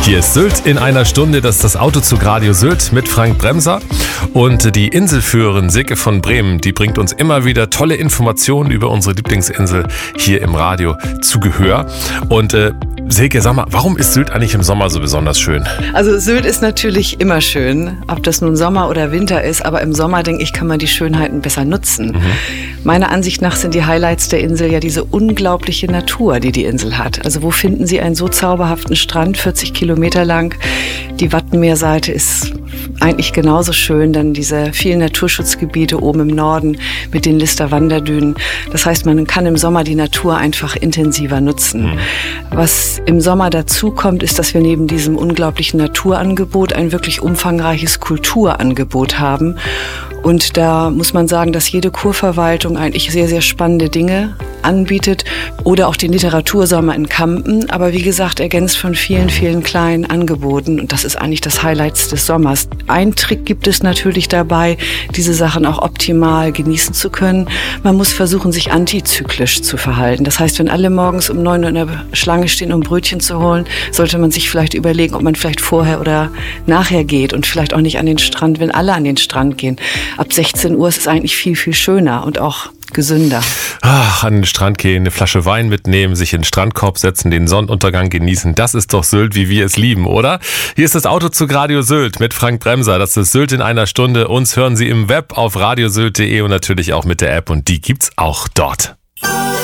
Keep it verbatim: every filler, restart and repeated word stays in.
Hier ist Sylt in einer Stunde, das ist das Autozug Radio Sylt mit Frank Bremser. Und die Inselführerin Silke von Bremen, die bringt uns immer wieder tolle Informationen über unsere Lieblingsinsel hier im Radio zu Gehör. Und äh, Silke, sag mal, warum ist Sylt eigentlich im Sommer so besonders schön? Also Sylt ist natürlich immer schön, ob das nun Sommer oder Winter ist, aber im Sommer, denke ich, kann man die Schönheiten besser nutzen. Mhm. Meiner Ansicht nach sind die Highlights der Insel ja diese unglaubliche Natur, die die Insel hat. Also wo finden Sie einen so zauberhaften Strand, vierzig Kilometer lang? Die Wattenmeerseite ist eigentlich genauso schön, dann diese vielen Naturschutzgebiete oben im Norden mit den Lister Wanderdünen. Das heißt, man kann im Sommer die Natur einfach intensiver nutzen. Mhm. Was im Sommer dazu kommt, ist, dass wir neben diesem unglaublichen Naturangebot ein wirklich umfangreiches Kulturangebot haben. Und da muss man sagen, dass jede Kurverwaltung eigentlich sehr, sehr spannende Dinge anbietet oder auch den Literatursommer in Kampen. Aber wie gesagt, ergänzt von vielen, vielen kleinen Angeboten. Und das ist eigentlich das Highlight des Sommers. Ein Trick gibt es natürlich dabei, diese Sachen auch optimal genießen zu können. Man muss versuchen, sich antizyklisch zu verhalten. Das heißt, wenn alle morgens um neun Uhr in der Schlange stehen, um Brötchen zu holen, sollte man sich vielleicht überlegen, ob man vielleicht vorher oder nachher geht und vielleicht auch nicht an den Strand, wenn alle an den Strand gehen. Ab sechzehn Uhr ist es eigentlich viel, viel schöner und auch gesünder. Ach, an den Strand gehen, eine Flasche Wein mitnehmen, sich in den Strandkorb setzen, den Sonnenuntergang genießen. Das ist doch Sylt, wie wir es lieben, oder? Hier ist das Autozug Radio Sylt mit Frank Bremser. Das ist Sylt in einer Stunde. Uns hören Sie im Web auf radiosylt punkt de und natürlich auch mit der App. Und die gibt's auch dort.